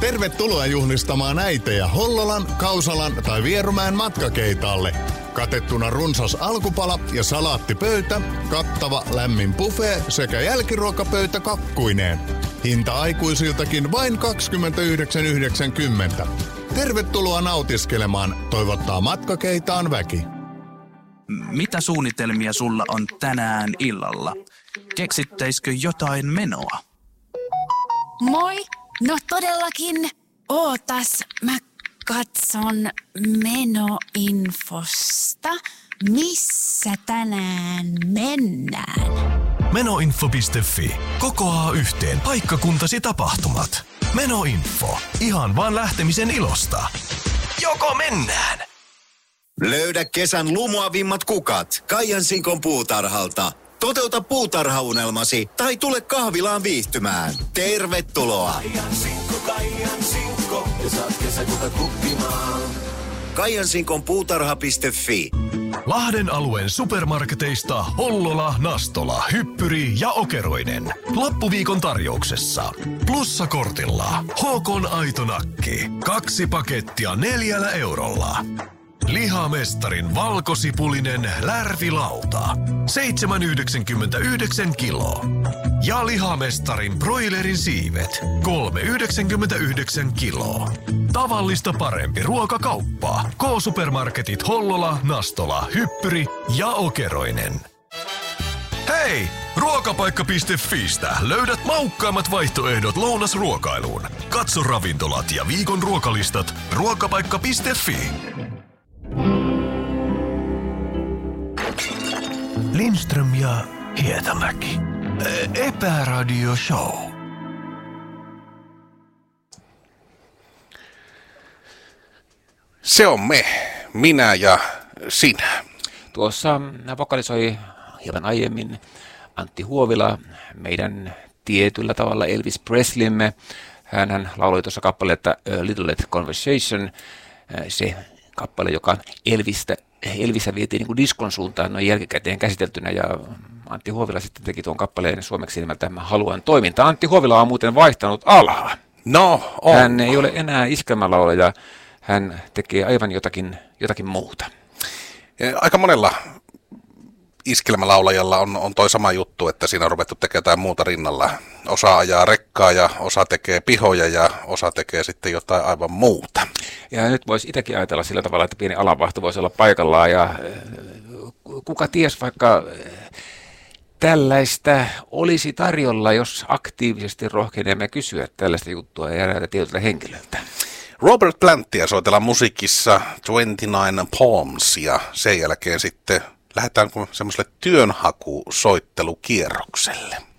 Tervetuloa juhlistamaan äitejä Hollolan, Kausalan tai Vierumäen matkakeitaalle. Katettuna runsas alkupala ja salaattipöytä, kattava lämmin buffet sekä jälkiruokapöytä kakkuineen. Hinta aikuisiltakin vain 29,90. Tervetuloa nautiskelemaan, toivottaa matkakeitaan väki. Mitä suunnitelmia sulla on tänään illalla? Keksittäisikö jotain menoa? Moi! No todellakin. Ootas, mä katson menoinfosta. Missä tänään mennään? Menoinfo.fi. Kokoaa yhteen paikkakuntasi tapahtumat. Menoinfo. Ihan vaan lähtemisen ilosta. Joko mennään? Löydä kesän lumoavimmat kukat Kaijansinkon puutarhalta. Toteuta puutarhaunelmasi tai tule kahvilaan viihtymään. Tervetuloa! Kaijansinkko, ja saat kesäkukat kuppimaan. Kaijansinkon puutarha.fi. Lahden alueen supermarketeista Hollola, Nastola, Hyppyri ja Okeroinen. Loppuviikon tarjouksessa. Plussakortilla Håkon Aitonakki. 2 pakettia 4 eurolla. Lihamestarin valkosipulinen lärvilauta. 7,99 kilo. Ja lihamestarin broilerin siivet. 3,99 kilo. Tavallista parempi ruokakauppa. K-supermarketit Hollola, Nastola, Hyppyri ja Okeroinen. Hei! Ruokapaikka.fiistä löydät maukkaimmat vaihtoehdot lounasruokailuun. Katso ravintolat ja viikon ruokalistat ruokapaikka.fi. Lindström ja Hietamäki. Epäradio Show. Se on me, minä ja sinä. Tuossa vokalisoi hieman aiemmin Antti Huovila, meidän tietyllä tavalla Elvis Presleymme. Hän lauloi tuossa kappaleetta A Little Late Conversation, se kappale, joka Elvistä vietiin niin kuin diskon suuntaan noin jälkikäteen käsiteltynä, ja Antti Huovila sitten teki tuon kappaleen suomeksi nimeltä Mä haluan toimintaa. Antti Huovila on muuten vaihtanut alaa. No, on. Hän ei ole enää iskelmälaulaja, hän tekee aivan jotakin muuta. Aika monella iskelmälaulajalla on toi sama juttu, että siinä on ruvettu tekemään jotain muuta rinnalla. Osa ajaa rekkaa ja osa tekee pihoja ja osa tekee sitten jotain aivan muuta. Ja nyt voisi itsekin ajatella sillä tavalla, että pieni alanvaihto voisi olla paikallaan, ja kuka ties, vaikka tällaista olisi tarjolla, jos aktiivisesti rohkenemme kysyä tällaista juttua ja näitä tietyltä henkilöltä. Robert Plantia soitellaan musiikissa 29 Palms, ja sen jälkeen sitten lähdetään semmoiselle työnhakusoittelukierrokselle.